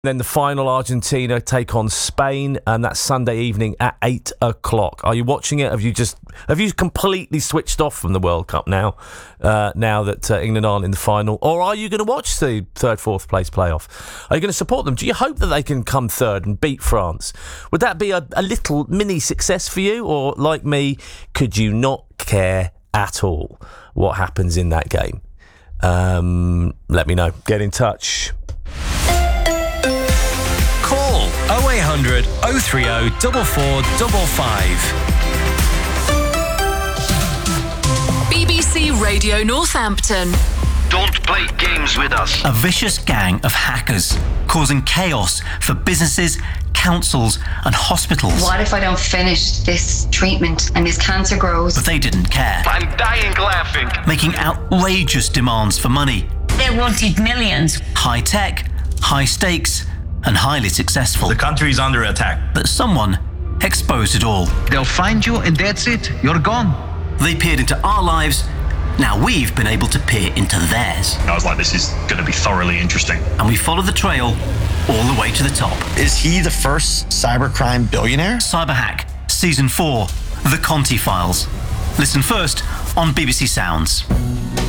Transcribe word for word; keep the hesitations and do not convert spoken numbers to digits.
Then the final, Argentina take on Spain, and that's Sunday evening at eight o'clock. Are you watching it? Have you just have you completely switched off from the World Cup now? Uh, now that uh, England aren't in the final, or are you going to watch the third, fourth place playoff? Are you going to support them? Do you hope that they can come third and beat France? Would that be a, a little mini success for you, or like me, could you not care at all what happens in that game? Um, let me know. Get in touch. Call oh eight hundred oh three oh four four five five. B B C Radio Northampton. Don't play games with us. A vicious gang of hackers causing chaos for businesses, councils and hospitals. What if I don't finish this treatment and this cancer grows? But they didn't care. I'm dying laughing. Making outrageous demands for money. They wanted millions. High tech, high stakes and highly successful. The country is under attack. But someone exposed it all. They'll find you and that's it. You're gone. They peered into our lives. Now we've been able to peer into theirs. I was like, this is going to be thoroughly interesting. And we followed the trail all the way to the top. Is he the first cybercrime billionaire? Cyberhack, Season four, The Conti Files. Listen first on B B C Sounds.